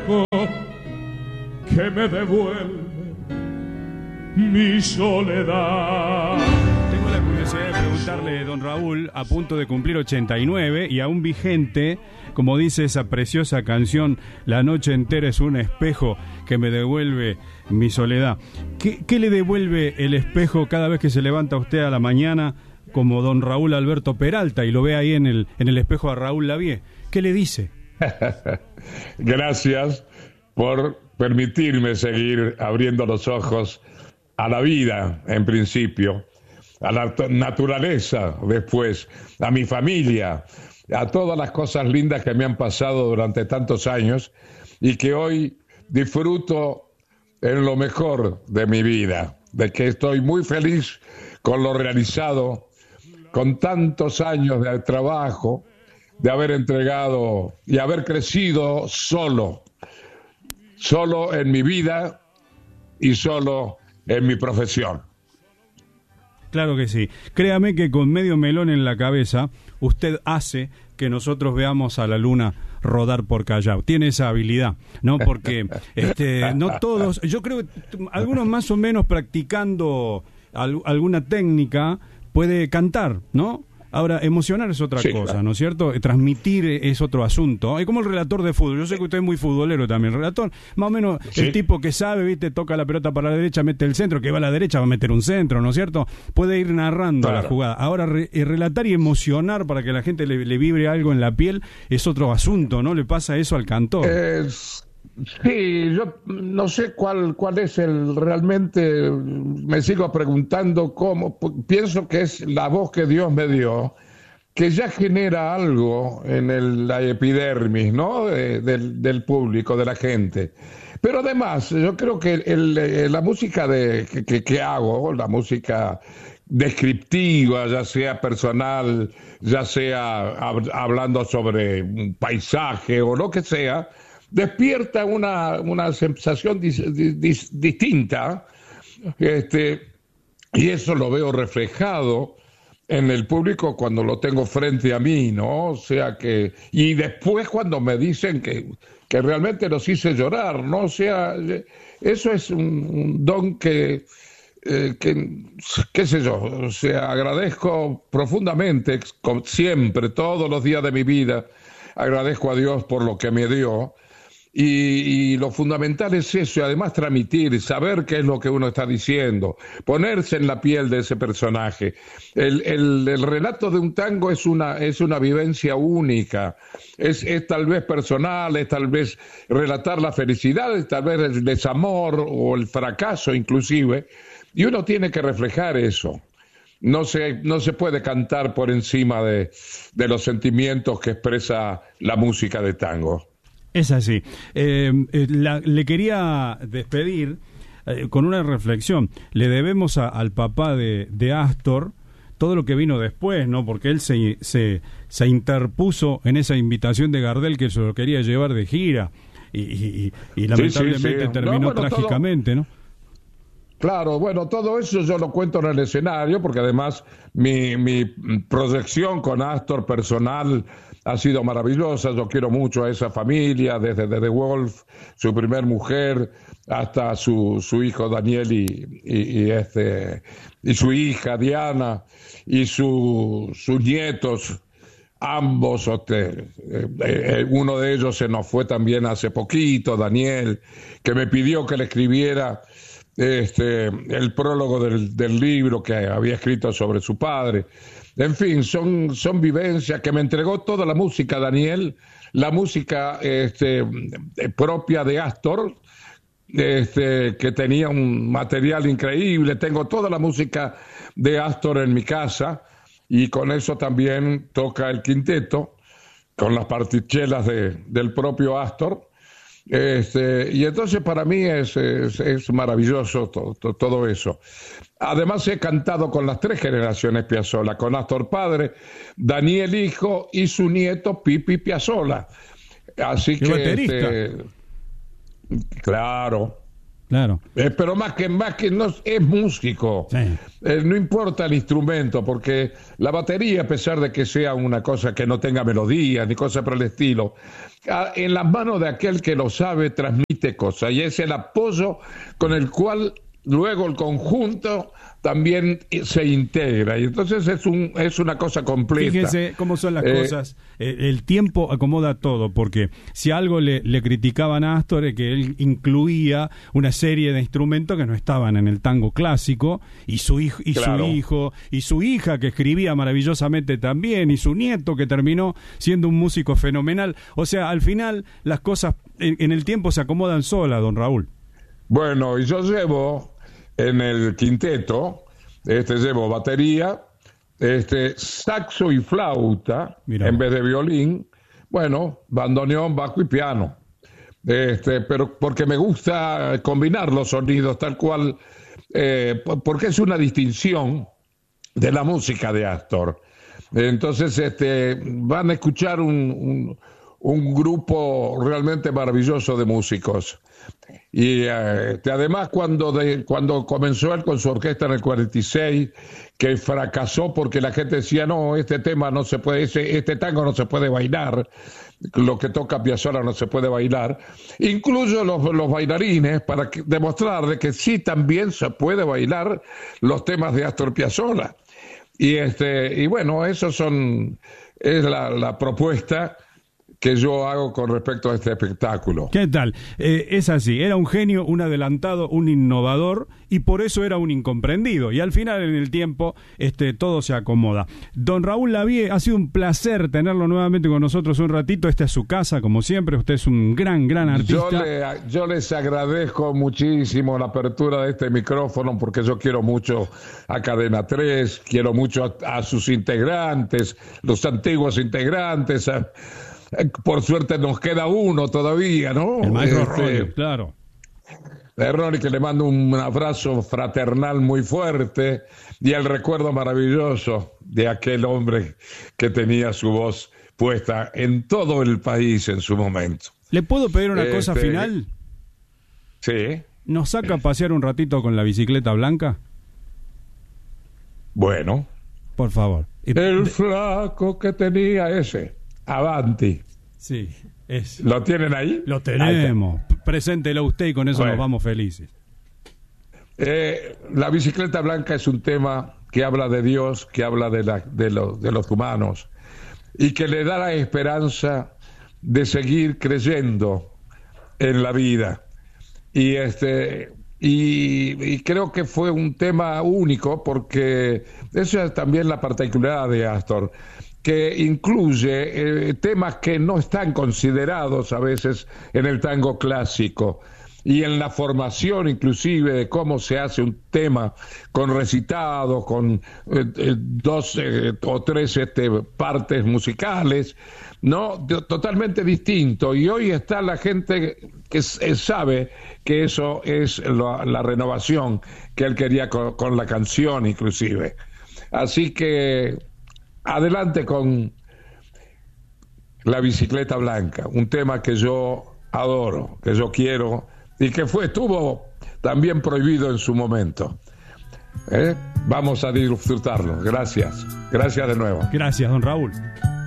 Que me devuelve mi soledad. Tengo la curiosidad de preguntarle, don Raúl, a punto de cumplir 89 y aún vigente, como dice esa preciosa canción, La noche entera es un espejo que me devuelve mi soledad. ¿Qué le devuelve el espejo cada vez que se levanta usted a la mañana, como don Raúl Alberto Peralta, y lo ve ahí en el espejo a Raúl Lavie? ¿Qué le dice? Gracias por permitirme seguir abriendo los ojos a la vida, en principio, a la naturaleza después, a mi familia, a todas las cosas lindas que me han pasado durante tantos años y que hoy disfruto en lo mejor de mi vida, de que estoy muy feliz con lo realizado, con tantos años de trabajo, de haber entregado y haber crecido solo en mi vida y solo en mi profesión. Claro que sí. Créame que con medio melón en la cabeza, usted hace que nosotros veamos a la luna rodar por Callao. Tiene esa habilidad, ¿no? Porque no todos, yo creo que algunos más o menos practicando alguna técnica puede cantar, ¿no? Ahora, emocionar es otra cosa, claro, ¿no es cierto? Transmitir es otro asunto. Es como el relator de fútbol. Yo sé que usted es muy futbolero también. El relator, más o menos, sí, el tipo que sabe, ¿viste? Toca la pelota para la derecha, mete el centro, que va a la derecha, va a meter un centro, ¿no es cierto? Puede ir narrando, claro, la jugada. Ahora, relatar y emocionar para que la gente le vibre algo en la piel es otro asunto, ¿no? Le pasa eso al cantor. Sí, yo no sé cuál es realmente, me sigo preguntando cómo, pienso que es la voz que Dios me dio, que ya genera algo en la epidermis, ¿no? Del público, de la gente. Pero además, yo creo que la música que hago, la música descriptiva, ya sea personal, ya sea hablando sobre un paisaje o lo que sea, despierta una sensación distinta, y eso lo veo reflejado en el público cuando lo tengo frente a mí, ¿no? O sea que, y después cuando me dicen que realmente los hice llorar, ¿no? O sea, eso es un don que qué sé yo, o sea, agradezco profundamente, siempre, todos los días de mi vida, agradezco a Dios por lo que me dio. Y lo fundamental es eso, y además transmitir, saber qué es lo que uno está diciendo, ponerse en la piel de ese personaje. El relato de un tango es una vivencia única, es tal vez personal, es tal vez relatar la felicidad, es tal vez el desamor o el fracaso inclusive, y uno tiene que reflejar eso. No se puede cantar por encima de los sentimientos que expresa la música de tango. Es así. Le quería despedir con una reflexión. Le debemos al papá de Astor todo lo que vino después, ¿no? Porque él se interpuso en esa invitación de Gardel que se lo quería llevar de gira y lamentablemente sí. Terminó trágicamente, ¿no? Claro, bueno, todo eso yo lo cuento en el escenario porque además mi proyección con Astor personal ha sido maravillosa. Yo quiero mucho a esa familia, desde The Wolf, su primer mujer, hasta su hijo Daniel y su hija Diana y sus nietos, ambos. Uno de ellos se nos fue también hace poquito, Daniel, que me pidió que le escribiera el prólogo del libro que había escrito sobre su padre. En fin, son vivencias que me entregó toda la música, Daniel, la música propia de Astor, que tenía un material increíble. Tengo toda la música de Astor en mi casa y con eso también toca el quinteto, con las partichelas del propio Astor. Y entonces para mí es maravilloso todo eso. Además he cantado con las 3 generaciones Piazzolla, con Astor padre, Daniel hijo y su nieto Pipi Piazzolla. Así que baterista. Claro. Claro. Pero más que no es músico. Sí. No importa el instrumento, porque la batería, a pesar de que sea una cosa que no tenga melodía ni cosa por el estilo, en las manos de aquel que lo sabe transmite cosas, y es el apoyo con el cual luego el conjunto también se integra, y entonces es una cosa completa. Fíjese cómo son las cosas. El tiempo acomoda todo, porque si algo le criticaban a Astor es que él incluía una serie de instrumentos que no estaban en el tango clásico, y su hijo y su hija, que escribía maravillosamente también, y su nieto, que terminó siendo un músico fenomenal. O sea, al final las cosas en el tiempo se acomodan solas, don Raúl. Bueno, y yo llevo en el quinteto, llevo batería, saxo y flauta, Mirá. En vez de violín, bueno, bandoneón, bajo y piano. Pero porque me gusta combinar los sonidos tal cual, porque es una distinción de la música de Astor. Entonces, van a escuchar un grupo realmente maravilloso de músicos. Y además cuando comenzó él con su orquesta en el 46, que fracasó porque la gente decía, no, este tema no se puede, este tango no se puede bailar, lo que toca Piazzolla no se puede bailar, incluso los bailarines, para demostrarle que sí también se puede bailar los temas de Astor Piazzolla. Y bueno, es la propuesta que yo hago con respecto a este espectáculo. ¿Qué tal? Es así, era un genio, un adelantado, un innovador, y por eso era un incomprendido, y al final en el tiempo todo se acomoda. Don Raúl Lavie, ha sido un placer tenerlo nuevamente con nosotros un ratito. Esta es su casa, como siempre, usted es un gran artista. Yo les agradezco muchísimo la apertura de este micrófono, porque yo quiero mucho a Cadena 3, quiero mucho a sus integrantes, los antiguos integrantes, por suerte nos queda uno todavía, ¿no? El maestro Roy, claro. Rory, que le mando un abrazo fraternal muy fuerte, y el recuerdo maravilloso de aquel hombre que tenía su voz puesta en todo el país en su momento. ¿Le puedo pedir una cosa final? Sí. ¿Nos saca a pasear un ratito con la bicicleta blanca? Bueno. Por favor. El flaco que tenía ese. Avanti. Sí, es. ¿Lo tienen ahí? Lo tenemos. Preséntelo usted y con eso nos vamos felices. La bicicleta blanca es un tema que habla de Dios, que habla de los humanos, y que le da la esperanza de seguir creyendo en la vida. Y creo que fue un tema único, porque esa es también la particularidad de Astor, que incluye temas que no están considerados a veces en el tango clásico, y en la formación inclusive de cómo se hace un tema con recitados, con 2 o 3 partes musicales, ¿no? Totalmente distinto. Y hoy está la gente que sabe que eso es la renovación que él quería con la canción inclusive. Así que adelante con la bicicleta blanca, un tema que yo adoro, que yo quiero, y que estuvo también prohibido en su momento. Vamos a disfrutarlo. Gracias de nuevo. Gracias, don Raúl.